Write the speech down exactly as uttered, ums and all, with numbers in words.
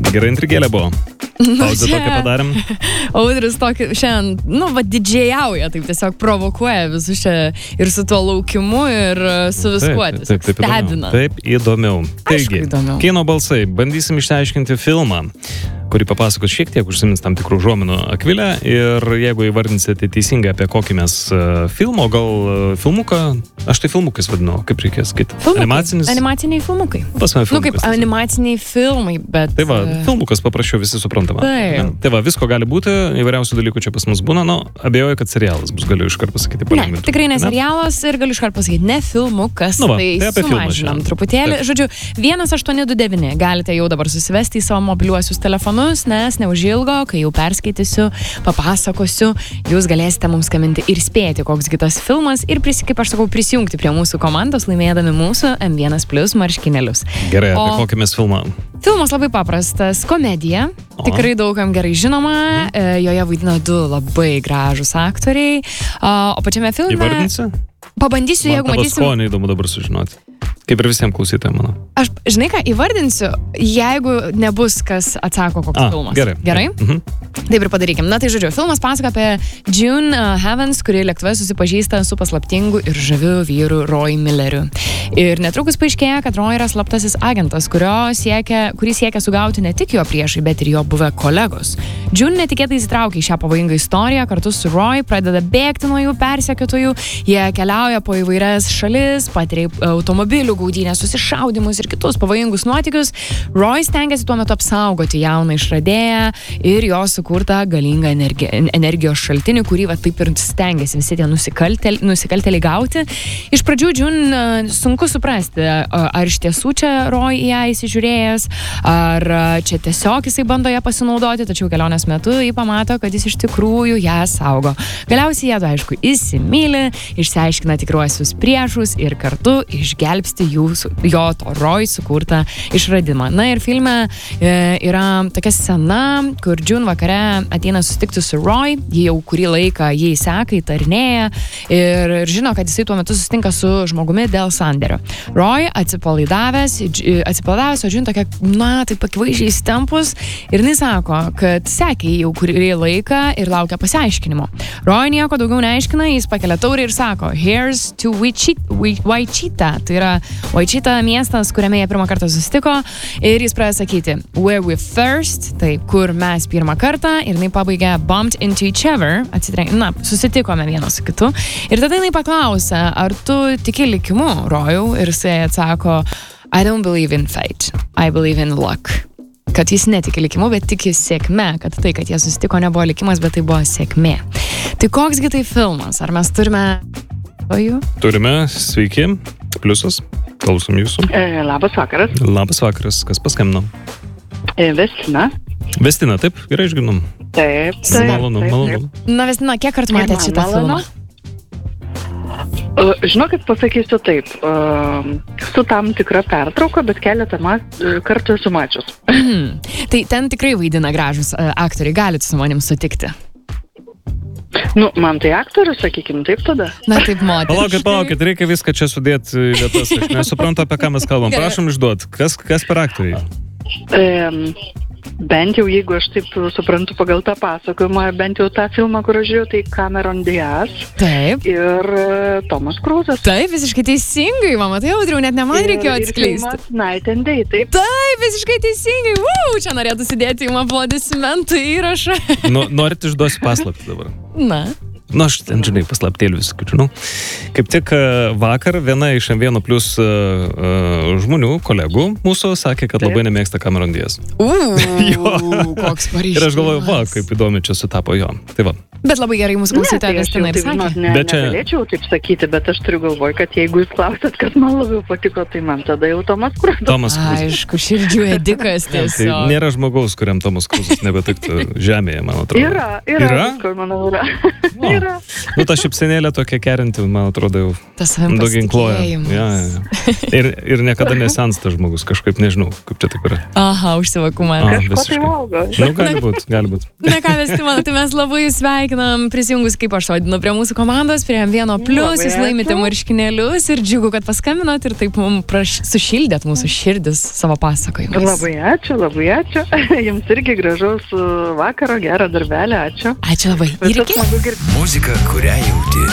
Gerai intrigėlė buvo. Pauzę tokią padarėm. Audrius tokį šiandien, nu, va, didžėjauja, taip tiesiog provokuoja visus čia ir su tuo laukimu, ir su viskuo. Taip, taip, taip, stebina. Taip, įdomiau. Taigi, įdomiau. Kino balsai. Bandysim išsiaiškinti filmą, kurį papasakos šiek tiek, užsimins tam tikrų žuomenų Akvilė. Ir jeigu įvardinsite teisingai, apie kokį mes uh, filmo, gal uh, filmuką, aš tai filmukais vadinu, kaip reikės skaityti. Animacinis. Animaciniai filmukai. Pasme, filmukas. Nu, kaip animaciniai filmai, bet... Tai va, filmukas paprašiau, visi suprantama. Tai. Tai va, visko gali būti, įvairiausių dalykų čia pas mus būna, nu, abejoju, kad serialas bus, galiu iškart pasakyti. Ne, tikrai ne serialas ir galiu iškart pasakyti, ne filmukas, nu va, tai, tai sumažinam truputėlį. Taip. Žodžiu, vienas aštuoni du devyni galite jau dabar susivesti į savo mobiliuosius telefonus, nes neužilgo, kai jau perskaitysiu, papasakosiu, jūs galėsite mums skambinti ir spėti, koks kitas filmas ir, pris, kaip aš sakau, prisijungti prie mūsų komandos, laimėdami mūsų em vienas plius marškinėlius. Gerai, o... apie kokį mes filmą? Filmas labai paprastas, komedija, o. Tikrai daugam gerai žinoma, mm. joje vaidina du labai gražus aktoriai, o pačiame filme... Įvardinsi? Pabandysiu, man jeigu matysim... Man tavo skonį įdomu dabar sužinoti. Kaip ir visiems klausytojams, manau. Aš, žinai ką, įvardinsiu, jeigu nebus, kas atsako, koks A, filmas. Gerai. Gerai? Mhm. Taip ir padarykim. Na tai žodžiu, filmas pasaka apie June uh, Heavens, kuri lėktuve susipažįsta su paslaptingu ir žaviu vyru Roy Milleriu. Ir netrukus paaiškėja, kad Roy yra slaptasis agentas, kurio siekia, kurį siekia sugauti ne tik jo priešai, bet ir jo buvę kolegos. June netikėtai įsitraukia į šią pavojingą istoriją, kartu su Roy pradeda bėgti nuo jų persekiotojų, jie keliauja po įvairias šalis, patiria automobilių gaudynės, susišaudimus ir kitus pavojingus nuotykius. Roy stengiasi tuo metu apsaugoti jauną išradėją ir jo sukurtą galingą energi energijos šaltinį, kurį va, taip ir stengiasi visi tie nusikaltėliai, nusikaltėliai gauti. Iš pradžių June sunku suprasti, ar iš tiesų čia Roy į ją įsižiūrėjęs, ar čia tiesiog jisai bando ją pasinaudoti, tačiau kelionės metu jį pamato, kad jis iš tikrųjų ją saugo. Galiausiai jie, aišku, įsimyli, išsiaiškina tikruosius priešus ir kartu išgelbsti jūsų, jo to Roy sukurtą išradimą. Na ir filme e, yra tokia scena, kur June vakare ateina susitikti su Roy, jį jau kurį laiką jį seka, įtarinėja ir, ir žino, kad jisai tuo metu susitinka su žmogumi dėl sanderio. Roy atsipalaidavęs, atsipalaidavęs, o June tokia, na, taip akivaizdžiai stempus ir jis sako, kad sekė jau kurį laiką ir laukia pasiaiškinimo. Roy nieko daugiau neaiškina, jis pakelia taurį ir sako, here's to Wichita, tai yra Wichita miestas, kuriame jie pirmą kartą susitiko ir jis pradeda sakyti, where we first, tai kur mes pirmą kartą ir jinai pabaigia bumped into each other, atsitrenk, na, susitikome vienas su kitu ir tada jinai paklausia, ar tu tiki likimu, Royau, ir jisai atsako, I don't believe in fate, I believe in luck. Kad jis netiki likimu, bet tiki sėkme, kad tai, kad jie susitiko, nebuvo likimas, bet tai buvo sėkmė. Tai koksgi tai filmas? Ar mes turime... Turime, sveiki, pliusas, klausom jūsų. E, labas vakaras. Labas vakaras, kas paskambino? E, Vestina. Vestina, taip, gerai išgirdom. Taip, taip. Malonu, malonu. Na, Vestina, kiek kartų matėt šitą filmą? Uh, žinokit, pasakysiu taip, uh, su tam tikra pertrauka, bet keletą kartų esu mačius. Mm. Tai ten tikrai vaidina gražus uh, aktoriai, galit su manim sutikti? Nu, man tai aktorius, sakykim, taip tada. Na, taip, moteris. Palaukit, palaukit, reikia viską čia sudėti vietas, aš nesuprantu, apie ką mes kalbam. Prašom išduot, kas, kas per aktoriai? Um, bent jau, jeigu aš taip suprantu pagal tą pasakojimą, bent jau tą filmą, kur aš žiūrėjau, tai Cameron Diaz. Taip. Ir uh, Tomas Kruzas. Taip, visiškai teisingai, mama, tai Audriau, net ne man reikėjo atskleisti. Ir filmas Night and Day, taip. Taip, visiškai teisingai. Uu, čia norėtų sudėti jums aplodismentų įrašą. Nu, norit išduosiu paslaptį dabar? Na. Nu, aš ten, žinai, paslaptėlių visokių, žinau. Kaip tik vakar viena iš em vienas plius uh, uh, žmonių, kolegų mūsų, sakė, kad labai nemėgsta Cameron Diaz. Uuu, koks pareiškimas. Ir aš galvoju, va, kaip įdomi čia sutapo jo. Tai va. Bet labai gerai mūsų klausytoja Vestina ir sakė. Ne, bet čia... negalėčiau taip sakyti, bet aš turiu galvoj, kad jeigu jūs klausat, kad man labiau patiko, tai man tada jau Tomas Kruzas. Tomas Kruzas. Aišku, širdžių edikas tiesiog. Tai nėra žmogaus, kuriam Tomas Kruzas nebetiktų žemėje, man atrodo. Yra, yra, yra? Viskur, manau, yra. O, yra. Nu, ta šipsenėlė tokia kerinti, man atrodo, jau tas dauginkloja. Ja, ja. Ir, ir niekada nesensta žmogus, kažkaip nežinau, kaip čia taip yra. Aha, užsivakumą. Kažko tai valgo. Nu, gali būt, gali būt. Na ką, Vestina, tai mes labai sveikiname. sveikinam prisijungus, kaip aš vadinu, prie mūsų komandos, prie M vieno plus, jūs laimite marškinėlius ir džiugu, kad paskambinot ir taip mums praš... sušildėt mūsų širdis savo pasakojimais. Labai ačiū, labai ačiū. Jums irgi gražaus vakaro, gerą darbelį, ačiū. Ačiū labai. Ir iki. Muzika, kurią jauti.